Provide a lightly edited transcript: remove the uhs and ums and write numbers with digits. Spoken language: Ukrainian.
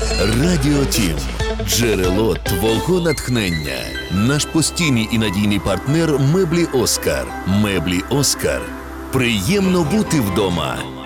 Радіо Тім. Джерело твого натхнення. Наш постійний і надійний партнер Меблі Оскар. Меблі Оскар. Приємно бути вдома.